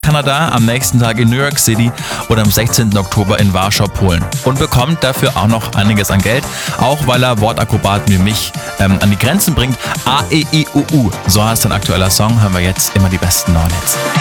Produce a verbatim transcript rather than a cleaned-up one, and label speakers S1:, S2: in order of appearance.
S1: Kanada, am nächsten Tag in New York City und am sechzehnten Oktober in Warschau, Polen. Und bekommt dafür auch noch einiges an Geld, auch weil er Wortakrobaten wie mich ähm, an die Grenzen bringt. A, E, I, U, U, so heißt sein aktueller Song, hören wir jetzt immer die besten neuen Hits.